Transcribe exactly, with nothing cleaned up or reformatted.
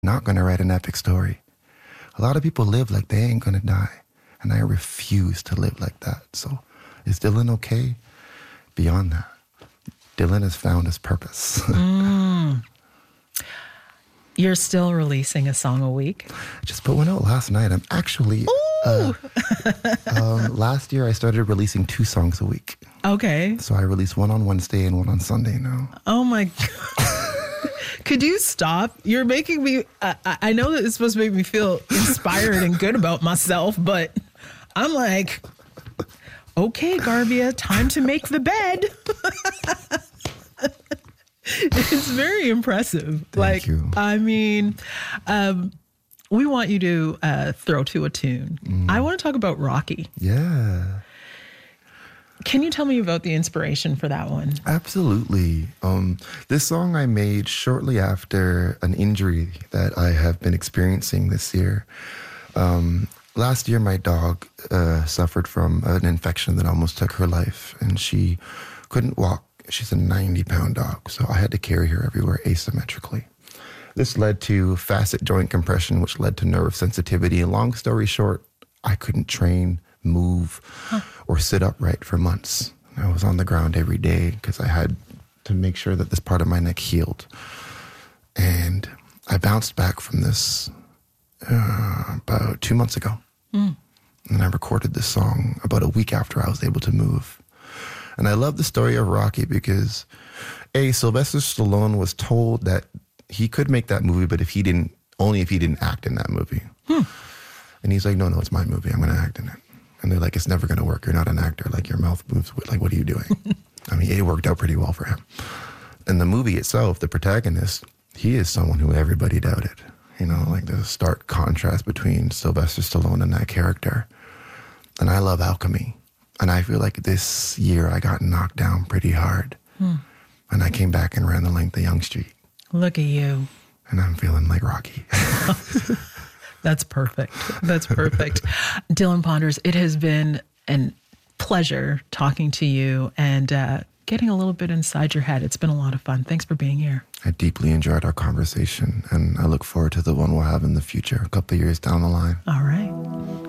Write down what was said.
not going to write an epic story. A lot of people live like they ain't going to die. And I refuse to live like that. So is Dylan okay? Beyond that, Dylan has found his purpose. mm. You're still releasing a song a week? I just put one out last night. I'm actually... Uh, um, last year, I started releasing two songs a week. Okay. So I release one on Wednesday and one on Sunday now. Oh, my God. Could you stop? You're making me... Uh, I know that it's supposed to make me feel inspired and good about myself, but I'm like, okay, Garbia, time to make the bed. It's very impressive. Thank like, you. I mean... Um, we want you to uh, throw to a tune. Mm. I want to talk about Rocky. Yeah. Can you tell me about the inspiration for that one? Absolutely. Um, this song I made shortly after an injury that I have been experiencing this year. Um, last year, my dog uh, suffered from an infection that almost took her life, and she couldn't walk. She's a ninety pound dog, so I had to carry her everywhere asymmetrically. This led to facet joint compression, which led to nerve sensitivity. And long story short, I couldn't train, move, huh. or sit upright for months. I was on the ground every day because I had to make sure that this part of my neck healed. And I bounced back from this uh, about two months ago. Mm. And I recorded this song about a week after I was able to move. And I love the story of Rocky because, A, Sylvester Stallone was told that he could make that movie, but if he didn't, only if he didn't act in that movie. Hmm. And he's like, no, no, it's my movie. I'm going to act in it. And they're like, it's never going to work. You're not an actor. Like, your mouth moves. Like, what are you doing? I mean, it worked out pretty well for him. And the movie itself, the protagonist, he is someone who everybody doubted. You know, like the stark contrast between Sylvester Stallone and that character. And I love alchemy. And I feel like this year I got knocked down pretty hard. Hmm. And I came back and ran the length of Yonge Street. Look at you. And I'm feeling like Rocky. That's perfect. That's perfect. Dylan Ponders, it has been a pleasure talking to you and uh, getting a little bit inside your head. It's been a lot of fun. Thanks for being here. I deeply enjoyed our conversation, and I look forward to the one we'll have in the future, a couple of years down the line. All right.